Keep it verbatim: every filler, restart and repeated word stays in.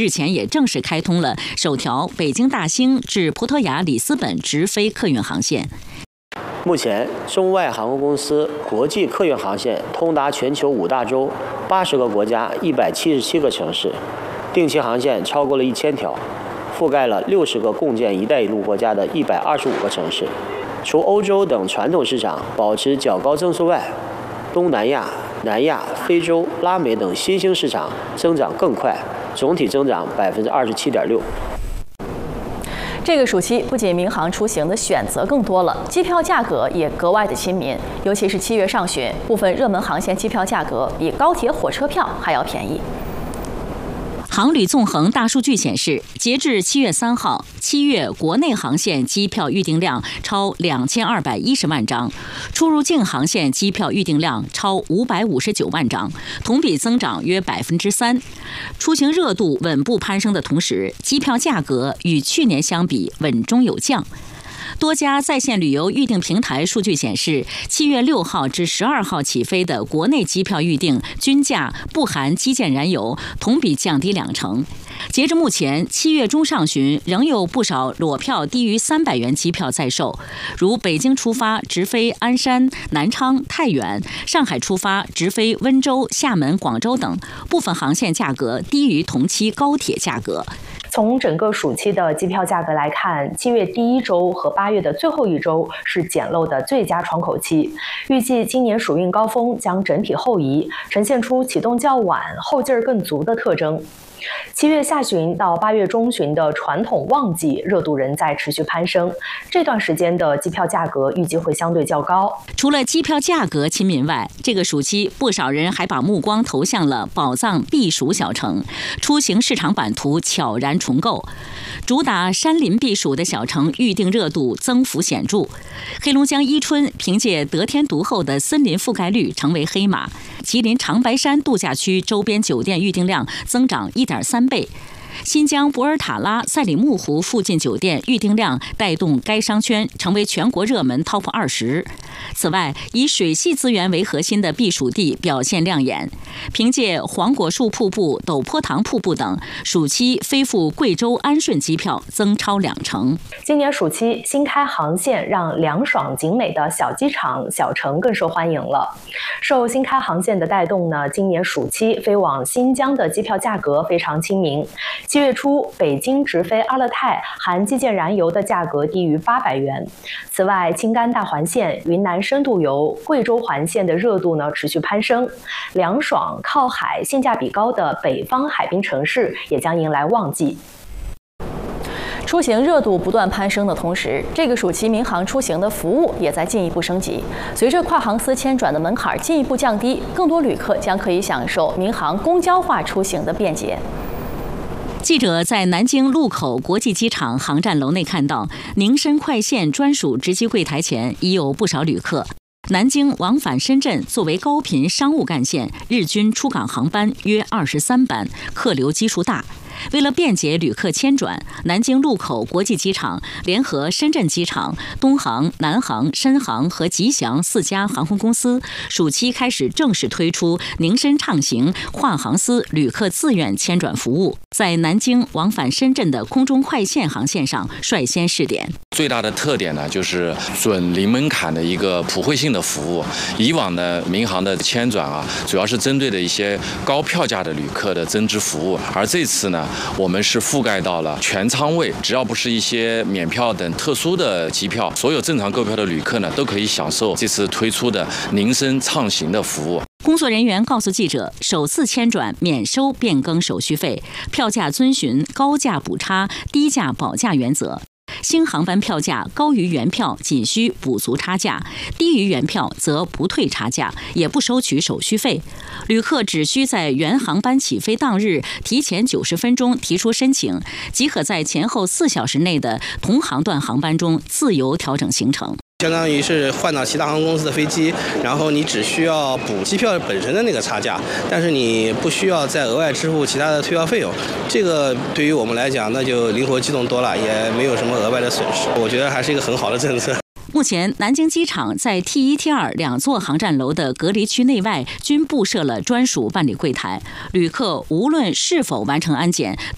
日前也正式开通了首条北京大兴至葡萄牙里斯本直飞客运航线。 目前，中外航空公司国际客运航线通达全球五大洲、八十个国家、一百七十七个城市，定期航线超过了一千条，覆盖了六十个共建“一带一路”国家的一百二十五个城市。除欧洲等传统市场保持较高增速外，东南亚、南亚、非洲、拉美等新兴市场增长更快，总体增长百分之二十七点六。 这个暑期不仅民航出行的选择更多了，机票价格也格外的亲民。尤其是七月上旬，部分热门航线机票价格比高铁、火车票还要便宜。 航旅纵横大数据显示，截至七月三号，七月国内航线机票预订量超两千二百一十万张，出入境航线机票预订量超五百五十九万张，同比增长约百分之三。出行热度稳步攀升的同时，机票价格与去年相比稳中有降。多家在线旅游预订平台数据显示，七月六号至十二号起飞的国内机票预订均价不含基建燃油，同比降低两成。截至目前，七月中上旬仍有不少裸票低于三百元机票在售，如北京出发直飞鞍山、南昌、太原；上海出发直飞温州、厦门、广州等，部分航线价格低于同期高铁价格。 从整个暑期的机票价格来看，七月第一周和八月的最后一周是捡漏的最佳窗口期。预计今年暑运高峰将整体后移，呈现出启动较晚、后劲儿更足的特征。七月下旬到八月中旬的传统旺季，热度仍在持续攀升。这段时间的机票价格预计会相对较高。 除了机票价格亲民外，这个暑期不少人还把目光投向了宝藏避暑小城，出行市场版图悄然重构。主打山林避暑的小城预订热度增幅显著。黑龙江伊春凭借得天独厚的森林覆盖率成为黑马，吉林长白山度假区周边酒店预订量增长一点三倍。新疆博尔塔拉赛里木湖附近酒店预订量带动该商圈成为全国热门 Top 二十。此外，以水系资源为核心的避暑地表现亮眼，凭借黄果树瀑布、陡坡塘瀑布等，暑期飞赴贵州安顺机票增超两成。 今年暑期新开航线让凉爽景美的小机场、小城更受欢迎了。受新开航线的带动呢，今年暑期飞往新疆的机票价格非常亲民。七月初，北京直飞阿勒泰含基建燃油的价格低于八百元。此外，青甘大环线、云南深度游、贵州环线的热度呢持续攀升，凉爽、靠海、性价比高的北方海滨城市也将迎来旺季。 出行热度不断攀升的同时，这个暑期民航出行的服务也在进一步升级。随着跨航司迁转的门槛进一步降低，更多旅客将可以享受民航公交化出行的便捷。 记者在南京禄口国际机场航站楼内看到，宁深快线专属值机柜台前已有不少旅客。南京往返深圳作为高频商务干线，日均出港航班约二十三班，客流基数大。为了便捷旅客迁转，南京禄口国际机场联合深圳机场、东航、南航、深航和吉祥四家航空公司，暑期开始正式推出宁深畅行跨航司旅客自愿迁转服务，在南京往返深圳的空中快线航线上率先试点。 最大的特点呢，就是准零门槛的一个普惠性的服务。以往的民航的迁转啊，主要是针对的一些高票价的旅客的增值服务，而这次呢，我们是覆盖到了全舱位，只要不是一些免票等特殊的机票，所有正常购票的旅客呢，都可以享受这次推出的宁深畅行的服务。 工作人员告诉记者，首次迁转免收变更手续费，票价遵循高价补差、低价保价原则。新航班票价高于原票仅需补足差价，低于原票则不退差价，也不收取手续费。旅客只需在原航班起飞当日提前九十分钟提出申请，即可在前后四小时内的同航段航班中自由调整行程。 相当于是换到其他航空公司的飞机，然后你只需要补机票本身的那个差价，但是你不需要再额外支付其他的退票费用。这个对于我们来讲，那就灵活机动多了，也没有什么额外的损失。我觉得还是一个很好的政策。 目前，南京机场在 T 一、T 二两座航站楼的隔离区内外均布设了专属办理柜台，旅客无论是否完成安检，